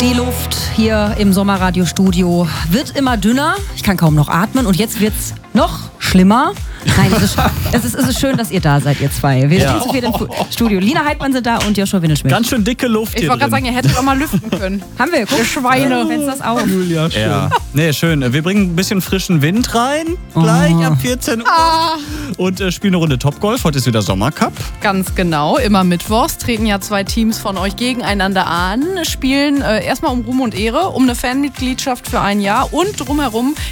Die Luft hier im Sommerradiostudio wird immer dünner. Ich kann kaum noch atmen und jetzt wird's noch schlimmer. Nein, es ist schön, dass ihr da seid, ihr zwei. Wir stehen zu viel im Studio. Lina Heidmann sind da und Joshua Winneschmidt. Ganz schön dicke Luft hier. Ich wollte gerade sagen, ihr hättet auch mal lüften können. Haben wir, guck, Schweine. Fenster ist auf. Julia, schön. Ja. Nee, schön. Wir bringen ein bisschen frischen Wind rein, gleich ab 14 Uhr. Und spielen eine Runde Topgolf. Heute ist wieder Sommercup. Ganz genau. Immer mittwochs treten ja 2 Teams von euch gegeneinander an, spielen erstmal um Ruhm und Ehre, um eine Fanmitgliedschaft für ein Jahr und drumherum